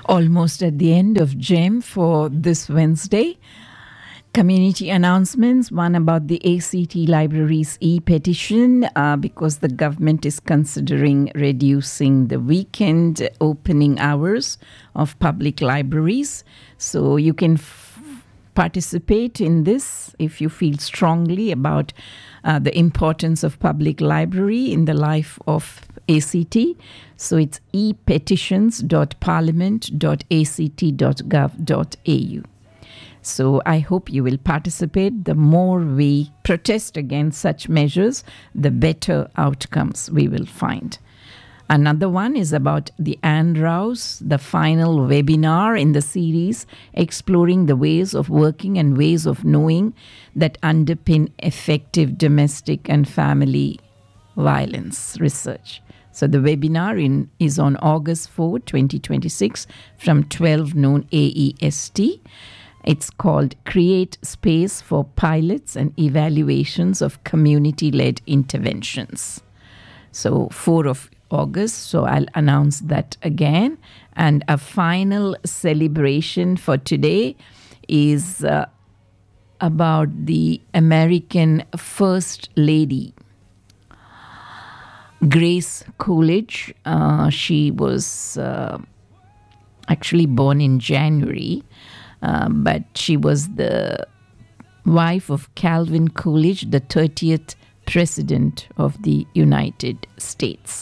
Almost at the end of GEM for this Wednesday. Community announcements, one about the ACT Libraries e-petition because the government is considering reducing the weekend opening hours of public libraries. So you can participate in this if you feel strongly about the importance of public library in the life of ACT. So it's epetitions.parliament.act.gov.au. So I hope you will participate. The more we protest against such measures, the better outcomes we will find. Another one is about the Ann Rouse, the final webinar in the series, exploring the ways of working and ways of knowing that underpin effective domestic and family violence research. So the webinar is on August 4, 2026 from 12 noon AEST. It's called Create Space for Pilots and Evaluations of Community-Led Interventions. So 4 of August, so I'll announce that again. And a final celebration for today is about the American First Lady, Grace Coolidge. She was actually born in January, but she was the wife of Calvin Coolidge, the 30th President of the United States.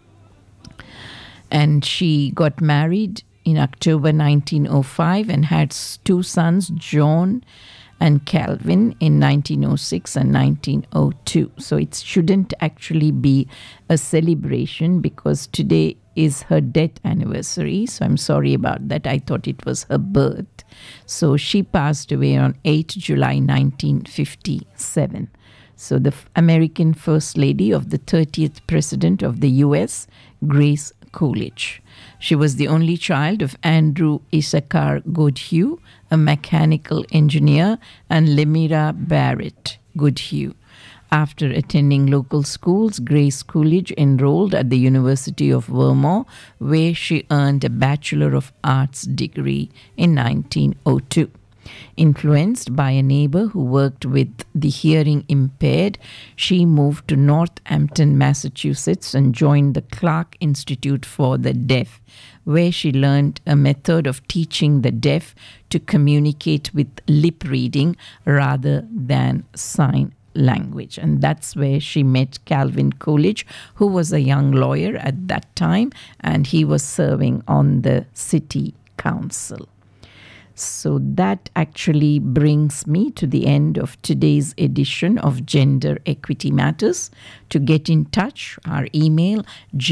And she got married in October 1905 and had 2 sons, John and Calvin, in 1906 and 1902. So it shouldn't actually be a celebration because today is her death anniversary. So I'm sorry about that. I thought it was her birth. So she passed away on 8 July 1957. So the American First Lady of the 30th President of the U.S., Grace Coolidge. She was the only child of Andrew Issachar Goodhue, a mechanical engineer, and Lemira Barrett Goodhue. After attending local schools, Grace Coolidge enrolled at the University of Vermont, where she earned a Bachelor of Arts degree in 1902. Influenced by a neighbor who worked with the hearing impaired, she moved to Northampton, Massachusetts, and joined the Clark Institute for the Deaf, where she learned a method of teaching the deaf to communicate with lip reading rather than sign language. And that's where she met Calvin Coolidge, who was a young lawyer at that time, and he was serving on the city council. So that actually brings me to the end of today's edition of Gender Equity Matters. To get in touch, our email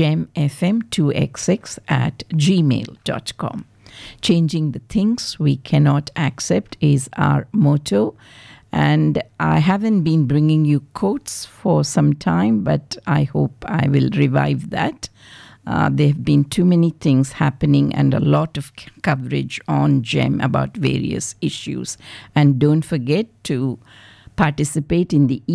gemfm2xx@gmail.com. Changing the things we cannot accept is our motto. And I haven't been bringing you quotes for some time, but I hope I will revive that. There have been too many things happening and a lot of coverage on GEM about various issues. And don't forget to participate in the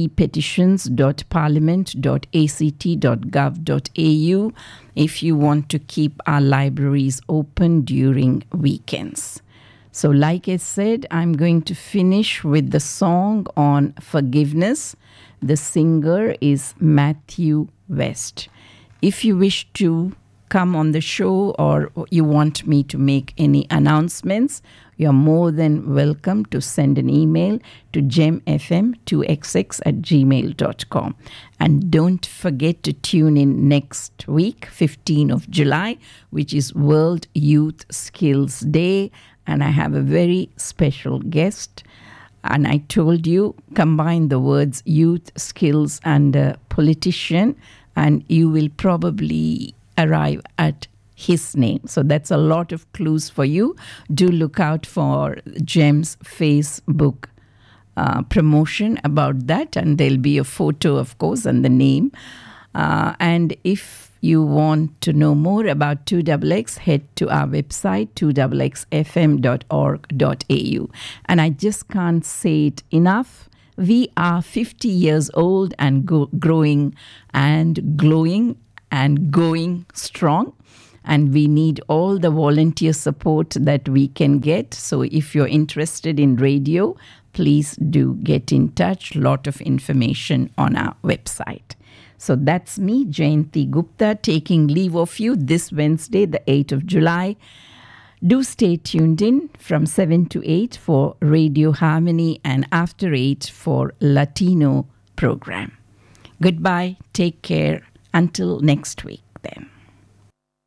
epetitions.parliament.act.gov.au if you want to keep our libraries open during weekends. So like I said, I'm going to finish with the song on forgiveness. The singer is Matthew West. If you wish to come on the show or you want me to make any announcements, you're more than welcome to send an email to gemfm2xx@gmail.com. And don't forget to tune in next week, 15th of July, which is World Youth Skills Day. And I have a very special guest. And I told you, combine the words youth, skills, and politician, and you will probably arrive at his name. So that's a lot of clues for you. Do look out for GEM's Facebook promotion about that, and there'll be a photo, of course, and the name. And if you want to know more about 2XX, head to our website, 2xxfm.org.au. And I just can't say it enough. We are 50 years old and growing and glowing and going strong. and we need all the volunteer support that we can get. So if you're interested in radio, please do get in touch. Lot of information on our website. So that's me, Jayanti Gupta, taking leave of you this Wednesday, the 8th of July. Do stay tuned in from 7 to 8 for Radio Harmony and after 8 for Latino program. Goodbye. Take care. Until next week then.